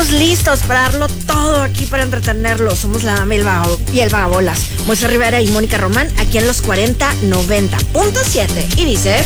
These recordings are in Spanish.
Estamos listos para darlo todo aquí para entretenerlos. Somos la Dama y el Vagabolas. Moisés Rivera y Mónica Román aquí en los 4090.7. Y dice...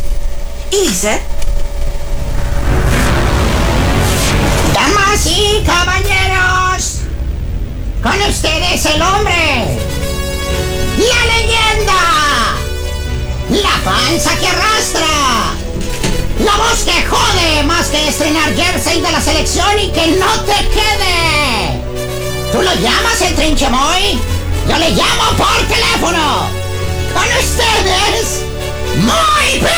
Damas y caballeros, con ustedes el hombre, la leyenda, la panza que arrastra, la voz que jode más que estrenar jersey de la selección y que no te quede. ¿Tú lo llamas el trinchemoy? Yo le llamo por teléfono. Con ustedes, Muy Bien.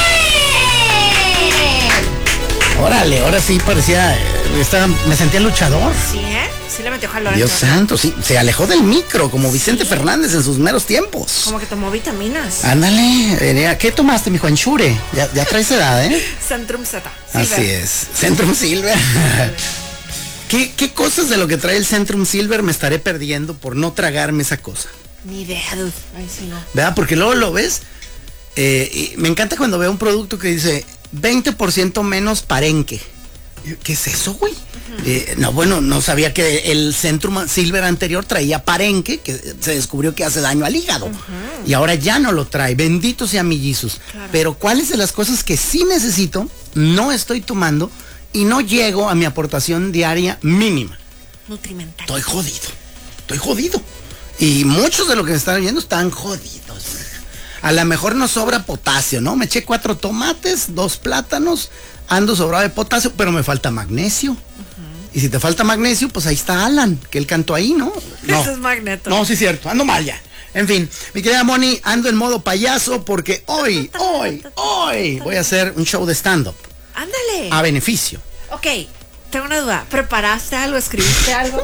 Órale, ahora sí parecía, me sentía luchador. Sí, ¿eh? Sí le metió jalón. Dios santo, sí, se alejó del micro como Vicente Fernández en sus meros tiempos. Como que tomó vitaminas. Ándale, ¿qué tomaste, mijo? Ensure. Ya traes edad, ¿eh? Centrum Z. Así es, Centrum Silver. ¿Qué cosas de lo que trae el Centrum Silver me estaré perdiendo por no tragarme esa cosa? Ni idea, dude. Ay, sí, no. ¿Verdad? Porque luego lo ves, y me encanta cuando veo un producto que dice 20% menos parenque. ¿Qué es eso, güey? No, bueno, no sabía que el Centrum Silver anterior traía parenque, que se descubrió que hace daño al hígado. Y ahora ya no lo trae. Bendito sea mi Jesús. Claro. Pero ¿cuáles de las cosas que sí necesito, no estoy tomando y no llego a mi aportación diaria mínima? Nutrimental. Estoy jodido. Y muchos de los que me están viendo están jodidos. A lo mejor nos sobra potasio, ¿no? Me eché 4 tomates, 2 plátanos, ando sobrado de potasio, pero me falta magnesio. Y si te falta magnesio, pues ahí está Alan, que él cantó ahí, ¿no? Eso es Magneto. No, sí es cierto, ando mal ya. En fin, mi querida Moni, ando en modo payaso porque hoy voy a hacer un show de stand-up. Ándale. A beneficio. Ok, tengo una duda. ¿Preparaste algo? ¿Escribiste algo?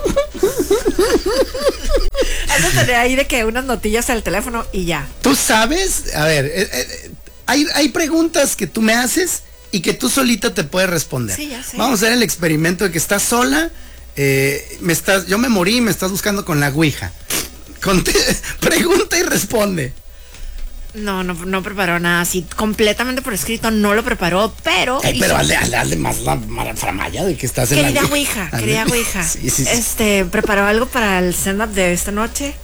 Has de tener ahí de que unas notillas al teléfono y ya. Tú sabes, a ver, hay preguntas que tú me haces y que tú solita te puedes responder. Sí, ya sé. Vamos a hacer el experimento de que estás sola, yo me morí y me estás buscando con la ouija. Pregunta y responde. No preparó nada así completamente por escrito, no lo preparó, pero... pero hazle más la framalla de que estás en la ouija. Querida ouija. Sí. ¿Preparó algo para el stand-up de esta noche?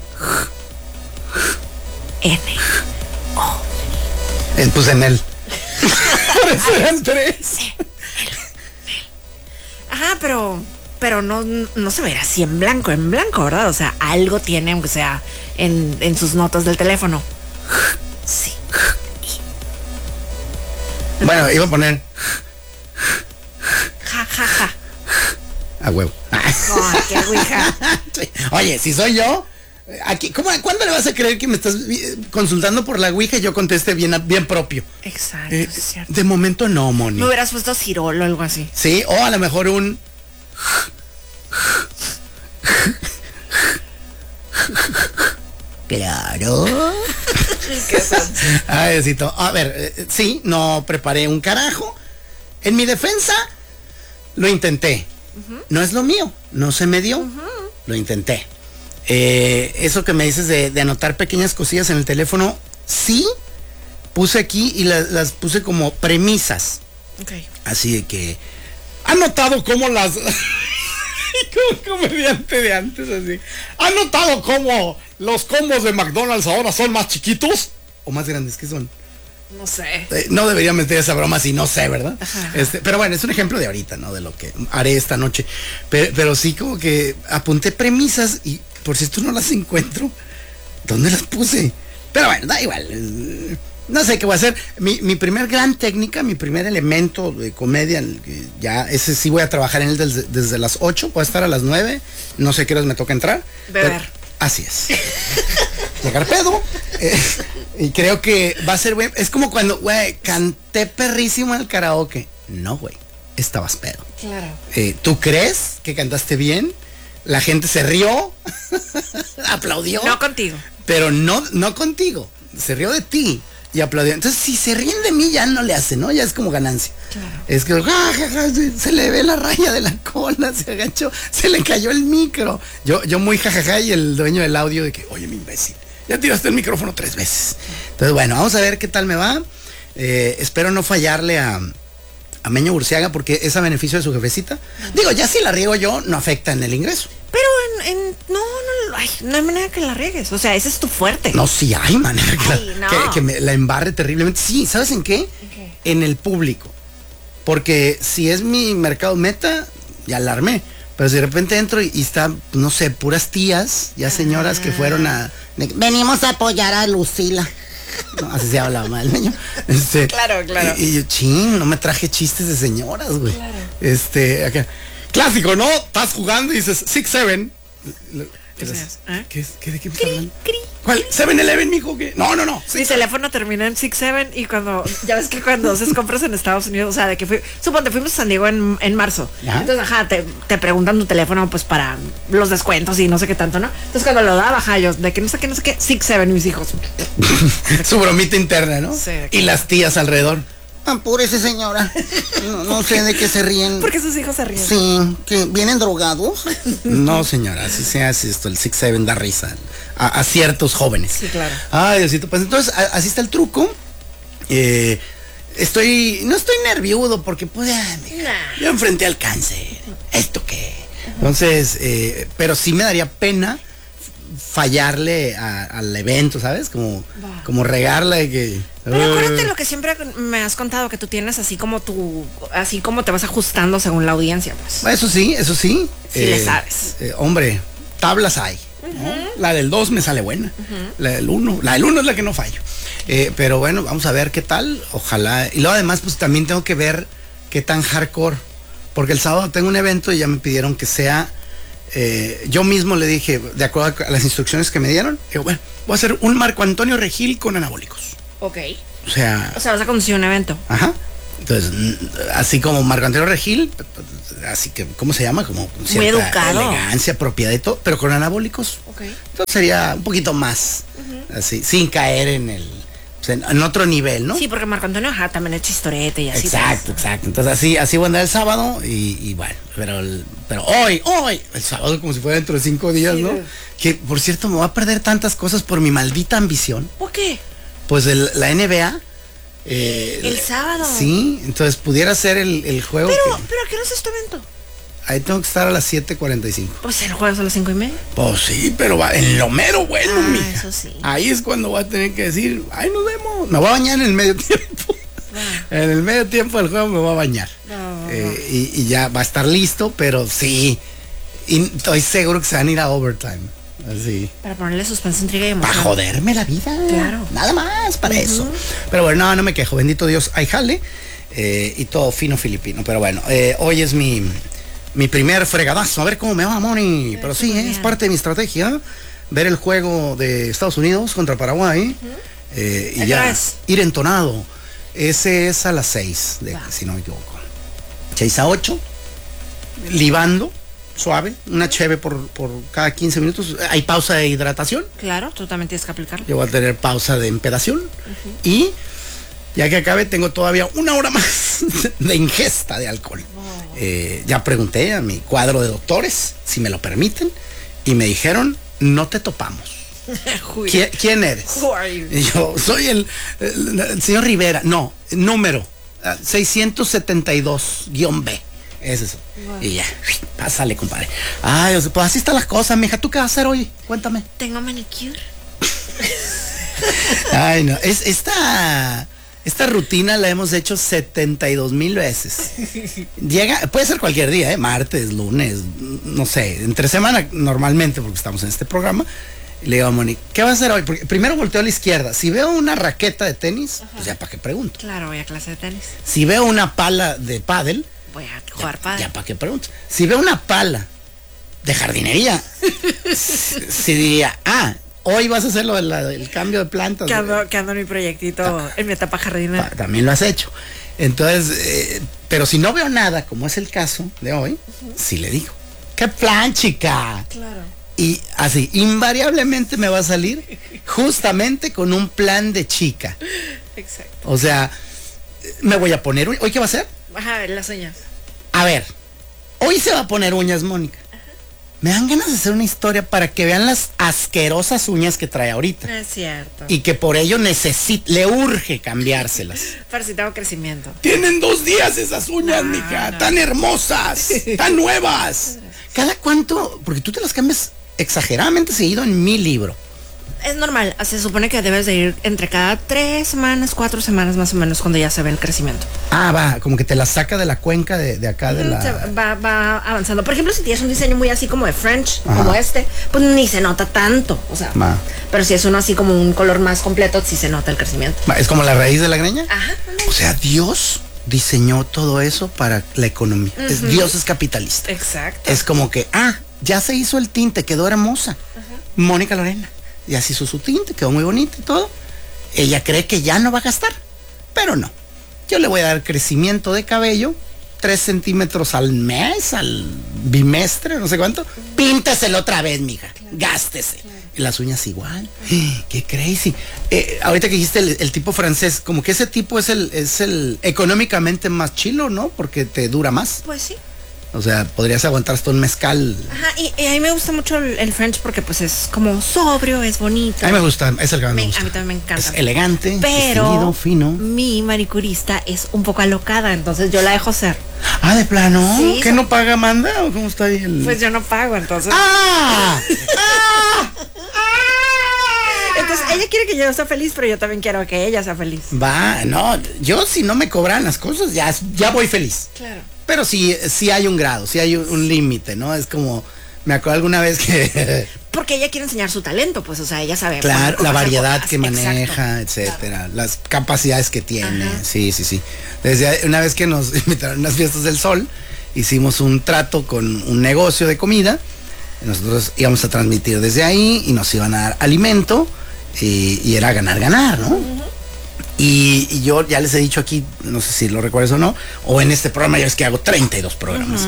Pues en él. Por eso eran 3. Ajá, pero no se ve así en blanco, ¿verdad? O sea, algo tiene, aunque sea en sus notas del teléfono. Sí. Bueno, iba a poner Ja. a huevo. Qué ouija. Sí. Oye, si soy yo, aquí, ¿cuándo le vas a creer que me estás consultando por la ouija y yo conteste bien propio? Exacto, es cierto. De momento no, Moni. Me hubieras puesto Cirolo o algo así. Sí, o a lo mejor un... Claro. A ver, sí, no preparé un carajo. En mi defensa, lo intenté. No es lo mío, no se me dio. Lo intenté. Eso que me dices de anotar pequeñas cosillas en el teléfono, sí, puse aquí y las puse como premisas. Okay. Así de que... ¿Han notado cómo las... como comediante de antes, así? ¿Han notado cómo los combos de McDonald's ahora son más chiquitos? ¿O más grandes? ¿Qué son? No sé. No debería meter esa broma si no sé, ¿verdad? Ajá. Pero bueno, es un ejemplo de ahorita, ¿no? De lo que haré esta noche. Pero sí como que apunté premisas y por si tú no las encuentro, ¿dónde las puse? Pero bueno, da igual. No sé qué voy a hacer. Mi primer gran técnica, mi primer elemento de comedia, ya ese sí voy a trabajar en él desde las 8, voy a estar a las 9, no sé qué horas me toca entrar. Beber. Así es. Llegar pedo. Y creo que va a ser, güey, es como cuando, güey, canté perrísimo en el karaoke. No, güey, estabas pedo. Claro. ¿Tú crees que cantaste bien? La gente se rió, aplaudió. No contigo. Pero no contigo, se rió de ti y aplaudió. Entonces, si se ríen de mí, ya no le hace, ¿no? Ya es como ganancia. Claro. Es que se le ve la raya de la cola, se agachó, se le cayó el micro. Yo muy jajaja y el dueño del audio de que, oye, mi imbécil, ya tiraste el micrófono 3 veces. Entonces, bueno, vamos a ver qué tal me va. Espero no fallarle a a Meño Burciaga porque es a beneficio de su jefecita. Digo, ya si la riego yo, no afecta en el ingreso. Pero no hay manera que la riegues. O sea, ese es tu fuerte. No, sí hay manera No. que me la embarre terriblemente. Sí, ¿sabes en qué? Okay. En el público. Porque si es mi mercado meta, ya la armé. Pero si de repente entro y está, no sé, puras tías, ya señoras que fueron a... Venimos a apoyar a Lucila. No, así se habla mal, niño. Claro. Y yo, ching, no me traje chistes de señoras, güey. Claro. Acá. Clásico, ¿no? Estás jugando y dices 6-7. ¿Qué es? ¿Eh? ¿De qué me estás hablando? ¿Cuál? 7-Eleven, mijo, ¿qué? No. Mi teléfono termina en 67 y ya ves que cuando haces compras en Estados Unidos, o sea, de que suponte, fuimos a San Diego en marzo. Ajá. Entonces, te preguntan tu teléfono, pues, para los descuentos y no sé qué tanto, ¿no? Entonces, cuando lo daba, yo, de que no sé qué, 67, mis hijos. Su bromita interna, ¿no? Sí, y las tías alrededor. Apúrese, señora. No sé de qué se ríen. Porque sus hijos se ríen. Sí, que vienen drogados. No, señora, así se hace esto, el 6-7 da risa a ciertos jóvenes. Sí, claro. Ay, Diosito, pues entonces, así está el truco. No estoy nervioso porque, pues, yo enfrenté al cáncer. ¿Esto qué? Entonces, pero sí me daría pena fallarle al evento, ¿sabes? Como regarla de que... Pero acuérdate lo que siempre me has contado, que tú tienes así como te vas ajustando según la audiencia, pues. Eso sí. Sí le sabes. Hombre, tablas hay. ¿No? La del 2 me sale buena. La del 1 es la que no fallo. Pero bueno, vamos a ver qué tal. Ojalá. Y luego además, pues también tengo que ver qué tan hardcore. Porque el sábado tengo un evento y ya me pidieron que sea... yo mismo le dije, de acuerdo a las instrucciones que me dieron, digo, bueno, voy a hacer un Marco Antonio Regil con anabólicos. Ok. O sea, vas a conducir un evento. Ajá. Entonces, así como Marco Antonio Regil, así que, ¿cómo se llama? Como muy cierta educado, elegancia, propiedad y todo, pero con anabólicos. Ok. Entonces sería un poquito más, así, sin caer en en otro nivel, ¿no? Sí, porque Marco Antonio también es chistorete y así. Exacto. Entonces así voy a andar el sábado y bueno, pero hoy, el sábado como si fuera dentro de 5 días, sí, ¿no? Que por cierto me voy a perder tantas cosas por mi maldita ambición. ¿Por qué? Pues la NBA. El sábado. Sí, entonces pudiera ser el juego. Pero ¿a qué hora es este evento? Ahí tengo que estar a las 7:45. Pues el jueves a las 5:30. Pues sí, pero va en lo mero bueno, mija. Eso sí. Ahí es cuando voy a tener que decir, ay, nos vemos. Me voy a bañar en el medio tiempo. En el medio tiempo del juego me voy a bañar. Y ya va a estar listo, pero sí. Y estoy seguro que se van a ir a overtime. Así. Para ponerle suspenso, intriga y emoción. Para joderme la vida. Claro. Nada más para eso. Pero bueno, no me quejo. Bendito Dios, hay jale. Y todo fino filipino. Pero bueno, hoy es mi primer fregadazo. A ver cómo me va, Moni. Pero sí, es parte de mi estrategia. Ver el juego de Estados Unidos contra Paraguay. Y ya ir entonado. Ese es a las 6, si no me equivoco. 6-8. Libando. Suave, una cheve por cada 15 minutos. Hay pausa de hidratación. Claro, tú también tienes que aplicarlo. Yo voy a tener pausa de empedación. Y ya que acabe, tengo todavía 1 hora más de ingesta de alcohol. Ya pregunté a mi cuadro de doctores si me lo permiten. Y me dijeron, no te topamos. ¿Quién eres? Y yo, soy el señor Rivera. No, número 672-B. Es eso. Wow. Y ya, pásale, compadre. Ay, pues así están las cosas, mija. ¿Tú qué vas a hacer hoy? Cuéntame. Tengo manicure. Ay, no. Esta rutina la hemos hecho 72,000 veces. Puede ser cualquier día, martes, lunes, no sé, entre semana normalmente, porque estamos en este programa. Y le digo a Moni, ¿qué vas a hacer hoy? Porque primero volteo a la izquierda. Si veo una raqueta de tenis, pues ya para qué pregunto. Claro, voy a clase de tenis. Si veo una pala de pádel, voy a jugar pádel. Ya para qué pregunto. Si veo una pala de jardinería, si diría, hoy vas a hacer lo del cambio de plantas. Que ando en mi proyectito, en mi etapa jardinera. También lo has hecho. Entonces, pero si no veo nada, como es el caso de hoy, sí le digo, ¿qué plan, chica? Claro. Y así, invariablemente me va a salir justamente con un plan de chica. Exacto. O sea, me voy a poner, ¿hoy qué va a hacer? Ajá, las uñas. A ver, hoy se va a poner uñas, Mónica. Me dan ganas de hacer una historia para que vean las asquerosas uñas que trae ahorita. Es cierto. Y que por ello le urge cambiárselas. Pero si tengo crecimiento. Tienen 2 días esas uñas, mija. Tan hermosas, tan nuevas. ¿Cada cuánto? Porque tú te las cambias exageradamente seguido en mi libro. Es normal, se supone que debes de ir entre cada 3 semanas, 4 semanas más o menos cuando ya se ve el crecimiento. Ah, va, como que te la saca de la cuenca de acá de la... Va avanzando. Por ejemplo, si tienes un diseño muy así como de French, como este, pues ni se nota tanto, o sea. Pero si es uno así como un color más completo, sí se nota el crecimiento. ¿Es como la raíz de la greña? Ajá. O sea, Dios diseñó todo eso para la economía. Dios es capitalista. Exacto. Es como que, ya se hizo el tinte, quedó hermosa. Mónica Lorena. Ya se hizo su tinte, quedó muy bonita y todo. Ella cree que ya no va a gastar, pero no. Yo le voy a dar crecimiento de cabello, 3 centímetros al mes, al bimestre, no sé cuánto. Pínteselo otra vez, mija. Gástese. Y las uñas igual. Qué crazy. Ahorita que dijiste el tipo francés, como que ese tipo es el económicamente más chilo, ¿no? Porque te dura más. Pues sí. O sea, podrías aguantar hasta un mezcal. Ajá, y a mí me gusta mucho el French porque pues es como sobrio, es bonito. A mí me gusta, es el que más me gusta. A mí también me encanta. Es elegante, pero distinguido, fino. Mi manicurista es un poco alocada, entonces yo la dejo ser. Ah, ¿de plano? Sí, ¿Qué no paga Amanda? ¿O cómo está ahí el...? Pues yo no pago, entonces. Entonces ella quiere que yo sea feliz, pero yo también quiero que ella sea feliz. Va, no, yo si no me cobran las cosas, ya voy feliz. Claro. Pero sí hay un grado, sí hay un límite, ¿no? Es como, me acuerdo alguna vez que... Porque ella quiere enseñar su talento, pues, o sea, ella sabe. Claro, la variedad que maneja, exacto, etcétera, claro. las capacidades que tiene. Ajá. Sí. Desde una vez que nos invitaron a unas fiestas del sol, hicimos un trato con un negocio de comida. Nosotros íbamos a transmitir desde ahí y nos iban a dar alimento y era ganar, ¿no? Y yo ya les he dicho aquí, no sé si lo recuerdas o no, o en este programa ya ves que hago 32 programas,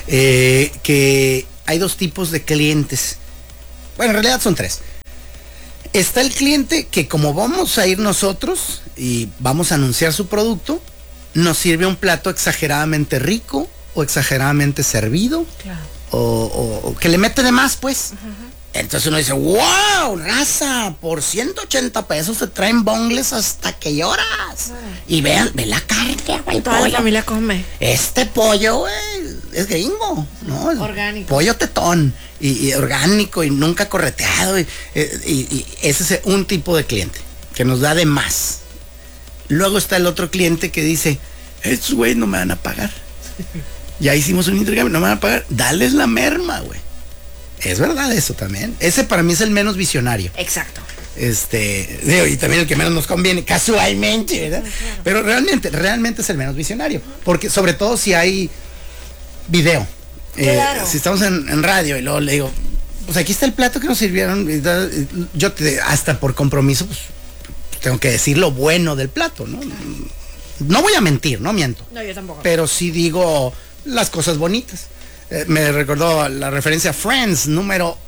que hay 2 tipos de clientes. Bueno, en realidad son 3. Está el cliente que como vamos a ir nosotros y vamos a anunciar su producto, nos sirve un plato exageradamente rico o exageradamente servido. Claro. O que le mete de más, pues. Entonces uno dice, wow, raza, por 180 pesos se traen bongles hasta que lloras. Y ve la carne, güey. Toda la familia come. Este pollo, güey, es gringo, ¿no? Es orgánico. Pollo tetón y orgánico y nunca correteado. Y ese es un tipo de cliente que nos da de más. Luego está el otro cliente que dice, estos güey no me van a pagar. Ya hicimos un intercambio, no me van a pagar. Dales la merma, güey. Es verdad eso también. Ese para mí es el menos visionario. Exacto. Y también el que menos nos conviene, casualmente, ¿verdad? Claro. Pero realmente es el menos visionario. Porque sobre todo si hay video. Claro. Si estamos en radio y luego le digo, pues aquí está el plato que nos sirvieron. Yo hasta por compromiso, pues tengo que decir lo bueno del plato, ¿no? No voy a mentir, no miento. No, yo tampoco. Pero sí digo las cosas bonitas. Me recordó la referencia a Friends, número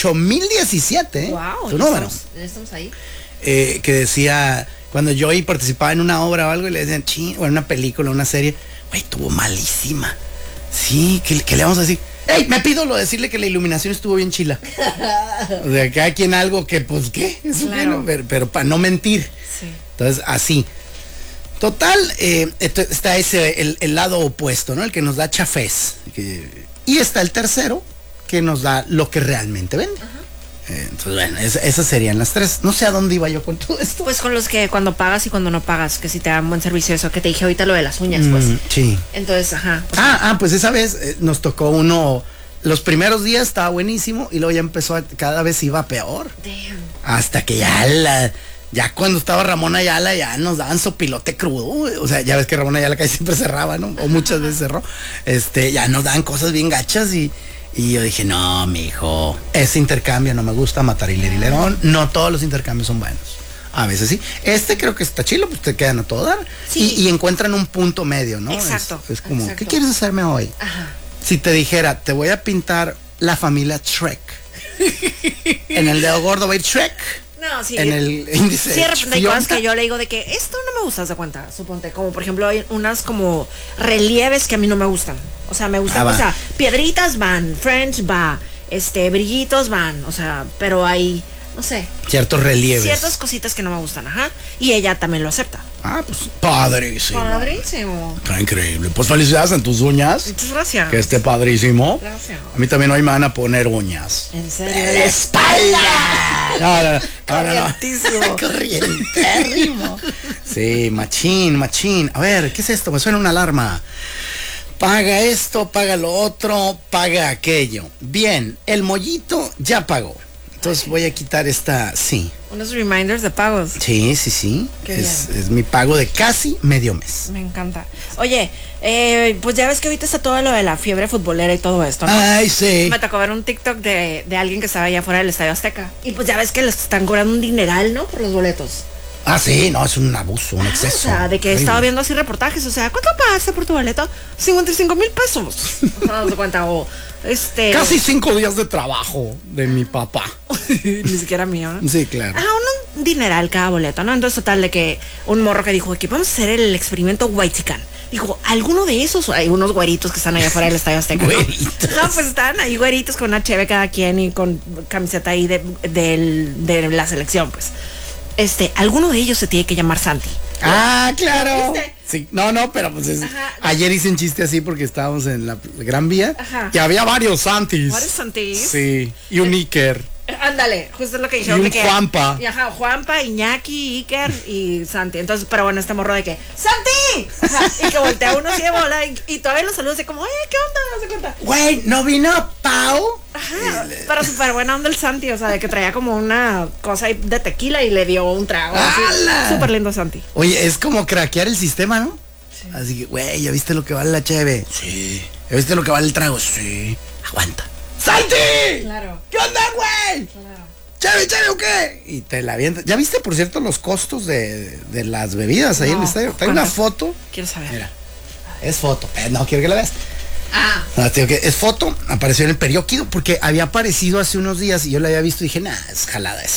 8017. Wow, tu número. Estamos ahí. Que decía, cuando Joey participaba en una obra o algo y le decían, o en una película, una serie, güey, estuvo malísima. Sí, ¿qué le vamos a decir? ¡Ey! Me pido decirle que la iluminación estuvo bien chila. O sea, cada quien algo que, pues, ¿qué? Eso claro. Pero para no mentir. Sí. Entonces, así. Total, está el lado opuesto, ¿no? El que nos da chafés. Y está el tercero, que nos da lo que realmente vende. Entonces, bueno, esas serían las 3. No sé a dónde iba yo con todo esto. Pues con los que cuando pagas y cuando no pagas, que si te dan buen servicio, eso que te dije ahorita lo de las uñas, pues. Sí. Entonces, pues esa vez nos tocó uno. Los primeros días estaba buenísimo y luego ya empezó cada vez iba peor. Damn. Hasta que ya cuando estaba Ramón Ayala ya nos daban sopilote crudo. O sea, ya ves que Ramón Ayala casi siempre cerraba, ¿no? O muchas veces cerró. Ya nos daban cosas bien gachas y yo dije, no, mijo, ese intercambio no me gusta, matar hilerón. No todos los intercambios son buenos. A veces sí. Creo que está chilo, pues te quedan a todo dar. Sí. Y encuentran un punto medio, ¿no? Exacto. Es como, exacto. ¿Qué quieres hacerme hoy? Ajá. Si te dijera, te voy a pintar la familia Shrek. En el dedo gordo va a ir Shrek. No, sí. En el índice. Sí, de repente hay cosas que yo le digo de que esto no me gusta, ¿se cuenta? Suponte, como por ejemplo hay unas como relieves que a mí no me gustan. O sea, me gustan, o sea, piedritas van, French va, brillitos van, o sea, pero hay, no sé, Ciertos relieves. ciertas cositas que no me gustan, ajá. Y ella también lo acepta. Ah, pues padrísimo. Padrísimo. Está increíble. Pues felicidades en tus uñas. Muchas gracias. Que esté padrísimo. Gracias. A mí también hoy me van a poner uñas. En serio. ¡La espalda! No. Corrientísimo. Corrientérrimo. Sí, machín. A ver, ¿qué es esto? Me suena una alarma. Paga esto, paga lo otro, paga aquello. Bien, el mollito ya pagó. Entonces voy a quitar esta, sí. Unos reminders de pagos. Sí. Qué Es mi pago de casi medio mes. Me encanta. Oye, pues ya ves que ahorita está todo lo de la fiebre futbolera y todo esto, ¿no? Ay, sí. Me tocó ver un TikTok de alguien que estaba allá afuera del Estadio Azteca. Y pues ya ves que les están cobrando un dineral, ¿no? Por los boletos. Ah, sí, no, es un abuso, un exceso. O sea, de que he estado viendo así reportajes. O sea, ¿cuánto pagaste por tu boleto? 55,000 pesos. No se cuenta, o Casi 5 días de trabajo de mi papá. Ni siquiera mío, ¿no? Sí, claro. Un dineral cada boleto, ¿no? Entonces, total, de que un morro que dijo que vamos a hacer el experimento Whitezican. Dijo, ¿alguno de esos? Hay unos güeritos que están allá afuera del Estadio Azteca, ¿no? Güeritos. No, pues están ahí güeritos con una cheve cada quien y con camiseta ahí de la selección, pues. Alguno de ellos se tiene que llamar Santi. Ah, claro. ¿Viste? Sí, no, pero pues Ajá. ayer hice un chiste así porque estábamos en la Gran Vía. Ajá. Y había varios Santis. ¿Varios Santis? Sí, y un Iker. Ándale, justo es lo que dijeron. Y un de que, Juanpa. Y ajá, Juanpa, Iñaki, Iker y Santi. Entonces, pero bueno, este morro de que, ¡Santi! Ajá, y que voltea uno así de bola y todavía los saluda así como, ¿qué onda? No se cuenta. Güey, ¿no vino Pau? Ajá, pero súper buena onda el Santi, o sea, de que traía como una cosa ahí de tequila y le dio un trago. ¡Hala! Súper lindo Santi. Oye, es como craquear el sistema, ¿no? Sí. Así que, güey, ¿ya viste lo que vale la cheve? Sí. ¿Ya viste lo que vale el trago? Sí. Aguanta. ¡Santi! Claro. ¿Qué onda, güey? Claro. ¿Cheve o qué? Y te la avientas. ¿Ya viste, por cierto, los costos de las bebidas ahí en el estadio? Hay una foto. Quiero saber. Mira, es foto. No, quiero que la veas. Ah. No, tío, que es foto. Apareció en el periódico porque había aparecido hace unos días y yo la había visto y dije, nah, es jalada esa.